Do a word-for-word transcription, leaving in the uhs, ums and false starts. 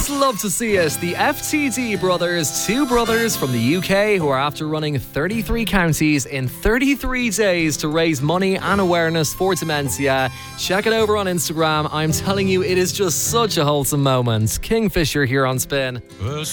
just love to see it. The F T D brothers, two brothers from the U K who are after running thirty-three counties in thirty-three days to raise money and awareness for dementia. Check it over on Instagram. I'm telling you, it is just such a wholesome moment. Kingfisher here on Spin. Well,